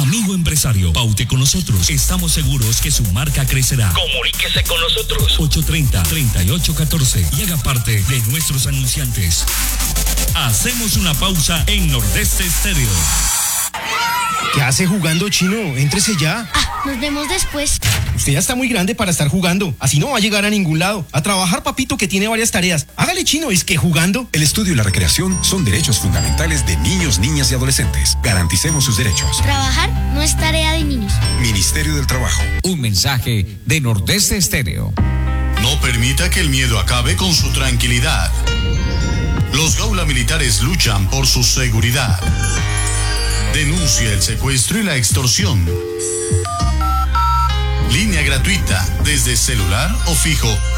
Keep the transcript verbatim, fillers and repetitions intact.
Amigo empresario, paute con nosotros. Estamos seguros que su marca crecerá. Comuníquese con nosotros. ocho tres cero, tres ocho uno cuatro y haga parte de nuestros anunciantes. Hacemos una pausa en Nordeste Estéreo. ¿Qué hace jugando, Chino? Éntrese ya. Ah, nos vemos después. Usted ya está muy grande para estar jugando. Así no va a llegar a ningún lado. A trabajar, papito, que tiene varias tareas. Hágale, Chino, es que jugando. El estudio y la recreación son derechos fundamentales de niños, niñas y adolescentes. Garanticemos sus derechos. Trabajar no es tarea de niños. Ministerio del Trabajo. Un mensaje de Nordeste Estéreo. No permita que el miedo acabe con su tranquilidad. Los Gaula Militares luchan por su seguridad. Denuncia el secuestro y la extorsión. Línea gratuita desde celular o fijo